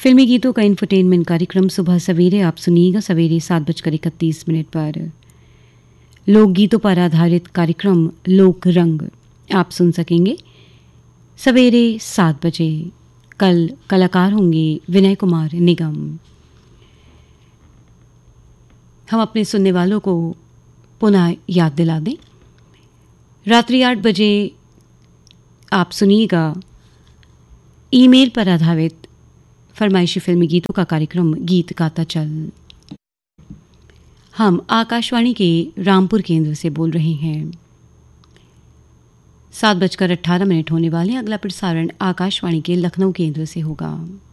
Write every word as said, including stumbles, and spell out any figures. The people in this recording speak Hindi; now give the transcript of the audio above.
फिल्मी गीतों का इंफरटेनमेंट कार्यक्रम सुबह सवेरे आप सुनिएगा सवेरे सात बजकर इकतीस मिनट पर। लोकगीतों पर आधारित कार्यक्रम लोक रंग आप सुन सकेंगे सवेरे सात बजे। कल कलाकार होंगे विनय कुमार निगम। हम अपने सुनने वालों को पुनः याद दिला दें, रात्रि आठ बजे आप सुनिएगा ईमेल पर आधारित फरमाइशी फिल्मी गीतों का कार्यक्रम गीत गाता चल। हम आकाशवाणी के रामपुर केंद्र से बोल रहे हैं। सात बजकर अट्ठारह मिनट होने वाले। अगला प्रसारण आकाशवाणी के लखनऊ केंद्र से होगा।